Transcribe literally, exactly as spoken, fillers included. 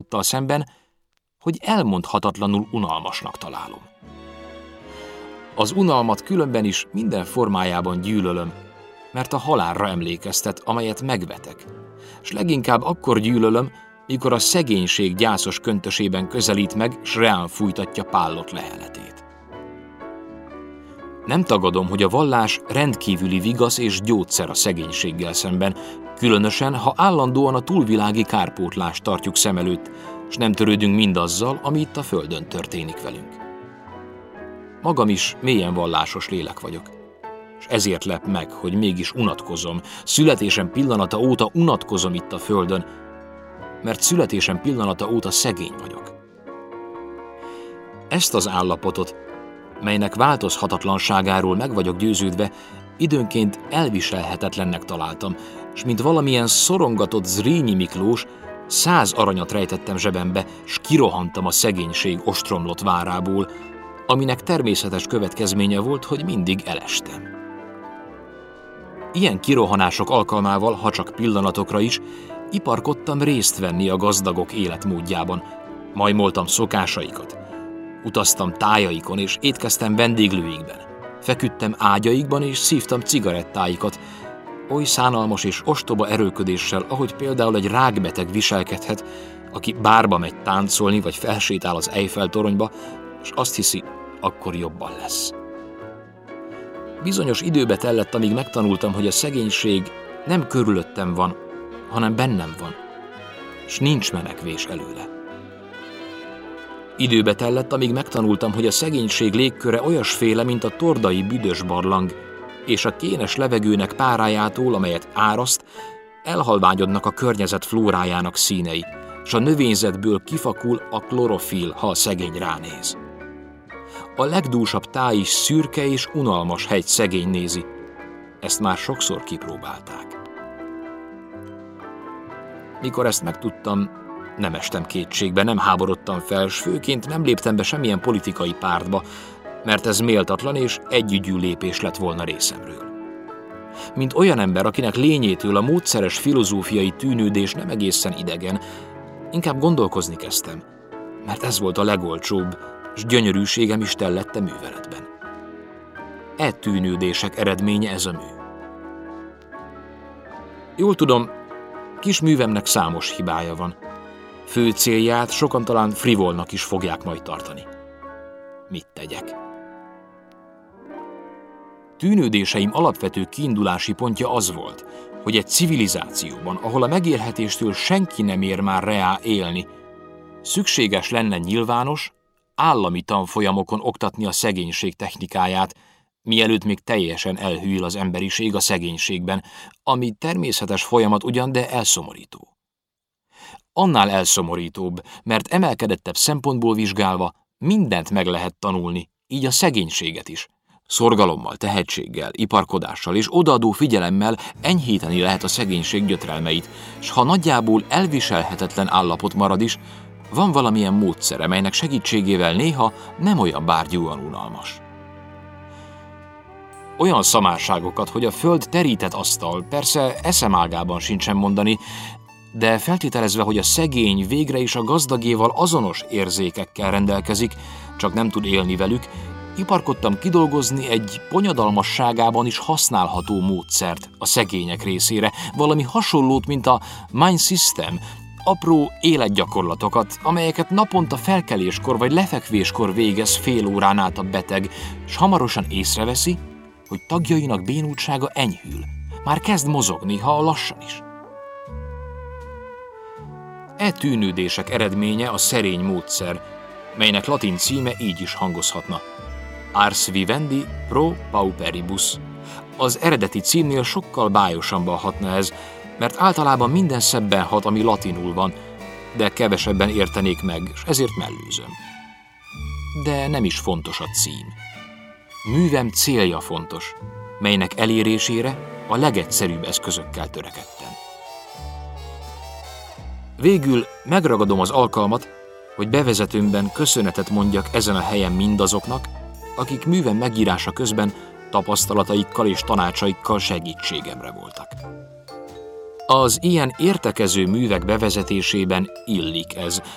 állapottal szemben, hogy elmondhatatlanul unalmasnak találom. Az unalmat különben is minden formájában gyűlölöm, mert a halálra emlékeztet, amelyet megvetek, s leginkább akkor gyűlölöm, mikor a szegénység gyászos köntösében közelít meg, s reán fújtatja pállott leheletét. Nem tagadom, hogy a vallás rendkívüli vigasz és gyógyszer a szegénységgel szemben, különösen, ha állandóan a túlvilági kárpótlást tartjuk szem előtt, s nem törődünk mindazzal, ami itt a földön történik velünk. Magam is mélyen vallásos lélek vagyok, és ezért lep meg, hogy mégis unatkozom, születésem pillanata óta unatkozom itt a földön, mert születésem pillanata óta szegény vagyok. Ezt az állapotot, melynek változhatatlanságáról meg vagyok győződve, időnként elviselhetetlennek találtam, s mint valamilyen szorongatott Zrínyi Miklós, száz aranyat rejtettem zsebembe, s kirohantam a szegénység ostromlott várából, aminek természetes következménye volt, hogy mindig elestem. Ilyen kirohanások alkalmával, ha csak pillanatokra is, iparkodtam részt venni a gazdagok életmódjában, majmoltam szokásaikat, utaztam tájaikon és étkeztem vendéglőikben, feküdtem ágyaikban és szívtam cigarettáikat, oly szánalmas és ostoba erőlködéssel, ahogy például egy rákbeteg viselkedhet, aki bárba megy táncolni vagy felsétál az Eiffel toronyba, és azt hiszi, akkor jobban lesz. Bizonyos időbe tellett, amíg megtanultam, hogy a szegénység nem körülöttem van, hanem bennem van, s nincs menekvés előle. Időbe tellett, amíg megtanultam, hogy a szegénység légköre olyasféle, mint a tordai büdös barlang, és a kénes levegőnek párájától, amelyet áraszt, elhalványodnak a környezet flórájának színei, s a növényzetből kifakul a klorofil, ha a szegény ránéz. A legdúsabb táj is szürke és unalmas hegy szegény nézi. Ezt már sokszor kipróbálták. Mikor ezt megtudtam, nem estem kétségbe, nem háborodtam fel, s főként nem léptem be semmilyen politikai pártba, mert ez méltatlan és együgyű lépés lett volna részemről. Mint olyan ember, akinek lényétől a módszeres filozófiai tűnődés nem egészen idegen, inkább gondolkozni kezdtem, mert ez volt a legolcsóbb, s gyönyörűségem is tellette műveletben. E tűnődések eredménye ez a mű. Jól tudom, kis művemnek számos hibája van. Fő célját sokan talán frivolnak is fogják majd tartani. Mit tegyek? Tűnődéseim alapvető kiindulási pontja az volt, hogy egy civilizációban, ahol a megélhetéstől senki nem ér már reá élni, szükséges lenne nyilvános, állami tanfolyamokon oktatni a szegénység technikáját, mielőtt még teljesen elhűl az emberiség a szegénységben, ami természetes folyamat ugyan, de elszomorító. Annál elszomorítóbb, mert emelkedettebb szempontból vizsgálva mindent meg lehet tanulni, így a szegénységet is. Szorgalommal, tehetséggel, iparkodással és odaadó figyelemmel enyhíteni lehet a szegénység gyötrelmeit, s ha nagyjából elviselhetetlen állapot marad is, van valamilyen módszere, melynek segítségével néha nem olyan bárgyúan unalmas. Olyan szamárságokat, hogy a föld terített asztal, persze eszemágában sincsen mondani, de feltételezve, hogy a szegény végre is a gazdagéval azonos érzékekkel rendelkezik, csak nem tud élni velük, iparkodtam kidolgozni egy bonyodalmasságában is használható módszert a szegények részére, valami hasonlót, mint a Mind System, apró életgyakorlatokat, amelyeket naponta felkeléskor vagy lefekvéskor végez fél órán át a beteg, s hamarosan észreveszi, hogy tagjainak bénultsága enyhül, már kezd mozogni, ha lassan is. E tűnődések eredménye a szerény módszer, melynek latin címe így is hangozhatna: Ars Vivendi pro Pauperibus. Az eredeti címnél sokkal bájosabban hatna ez, mert általában minden szebben hat, ami latinul van, de kevesebben értenék meg, és ezért mellőzöm. De nem is fontos a cím. Művem célja fontos, melynek elérésére a legegyszerűbb eszközökkel törekedtem. Végül megragadom az alkalmat, hogy bevezetőmben köszönetet mondjak ezen a helyen mindazoknak, akik művem megírása közben tapasztalataikkal és tanácsaikkal segítségemre voltak. Az ilyen értekező művek bevezetésében illik ez,